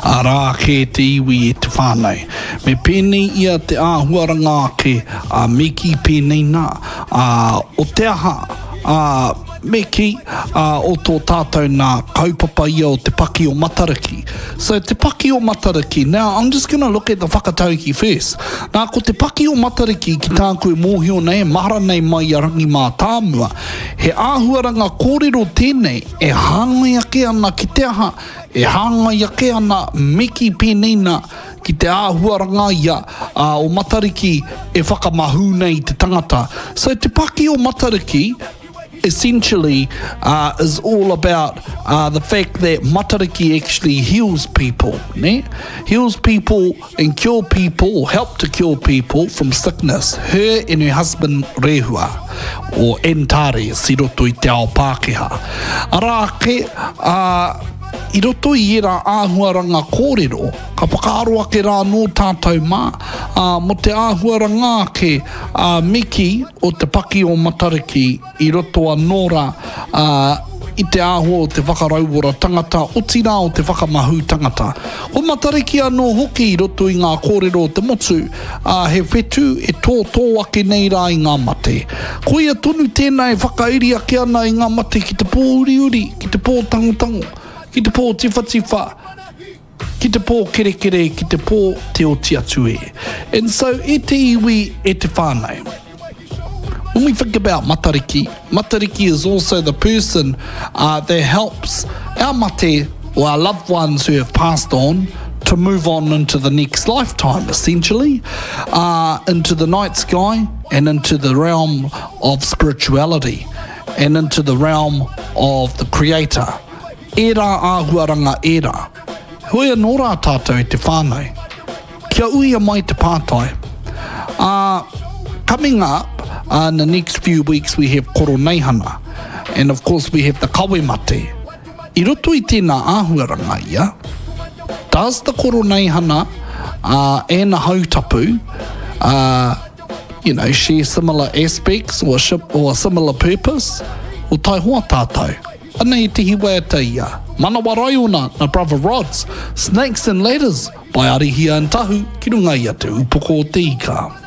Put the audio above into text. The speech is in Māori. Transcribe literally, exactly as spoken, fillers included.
a rā ke te iwi e te whānau. Me pēnei ia te āhuaranga ke a meki pēnei nā, a o te aha, a meki uh, o tō tātou nā kaupapa ia o te paki o Matariki. So te paki o Matariki, now I'm just going to look at the whakatauki first. Nā ko te paki o Matariki ki tā koe mōhio nei, mahara nei mai a rangi mā tāmua, he āhuaranga kōrero tēnei e hāngai ake ana ki te aha, e hāngai ake ana meki pēnei nā ki te āhuaranga ia uh, o Matariki e whakamahu nei te tangata. So te paki o Matariki essentially uh, is all about uh, the fact that Matariki actually heals people, ne? Heals people and cure people, or help to cure people from sickness. Her and her husband Rehua, or Entare, si roto I te ao Pākehā. Arā ke, uh, I roto I era āhuaranga kōrero, ka whakaaro ake rā nō tātou mā, uh, mo te āhuaranga ke uh, meki o te paki o Matariki I roto a nōra uh, I te āhua o te whakarauora tangata, o tira o te whakamahu tangata. Ko Matariki anō hoki I roto I ngā kōrero o te motu, uh, he whetu e tō tō ake nei rā I ngā mate. Ko ia tonu tēnei whakairi ake ana I ngā mate ki te pō uri uri, ki te pō tangotango, ki te pō tifa tifa, ki te pō kere kere, ki te pō te o tia tue. And so, e te iwi, e te whānau. When we think about Matariki, Matariki is also the person uh, that helps our mate or our loved ones who have passed on to move on into the next lifetime, essentially, uh, into the night sky and into the realm of spirituality and into the realm of the Creator. Era āhuaranga era. Hoi anō rā tātou e te whānau. Kia uia mai te pātai. Uh, coming up, uh, in the next few weeks, we have Koroneihana. And of course, we have the Kawemate. I roto I tēnā āhuaranga ia, does the Koroneihana uh, and the Hautapu uh, you know, share similar aspects or, or a similar purpose? O tai hoa tātou. Ana I te hiwa e te ia. Mana waraiona na Brother Rods. Snakes and Ladders by Arihia and Tahu. Ki runga ia te upoko o te ika.